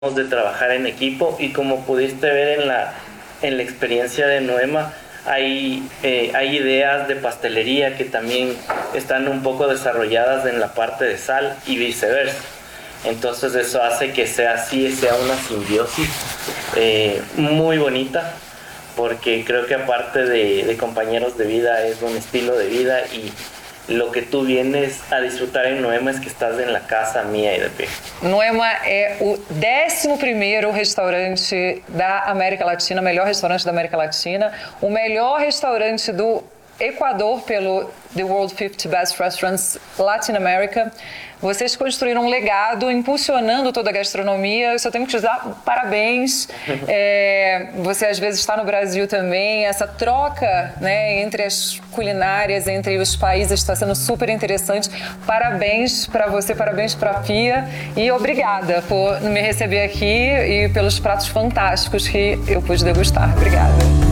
de trabajar en equipo y como pudiste ver en la experiencia de Noema, hay ideas de pastelería que también están un poco desarrolladas en la parte de sal y viceversa. Entonces eso hace que sea así, sea una simbiosis muy bonita, porque creo que aparte de compañeros de vida es un estilo de vida y lo que tú vienes a disfrutar em Noema é que estás em la casa mía e de pé. Noema é o 11º restaurante da América Latina, melhor restaurante da América Latina, o melhor restaurante do Equador pelo The World 50 Best Restaurants Latin America. Vocês construíram um legado, impulsionando toda a gastronomia. Eu só tenho que te dar parabéns. Você às vezes está no Brasil também. Essa troca, né, entre as culinárias, entre os países, está sendo super interessante. Parabéns para você, parabéns para a Pia. E obrigada por me receber aqui e pelos pratos fantásticos que eu pude degustar. Obrigada.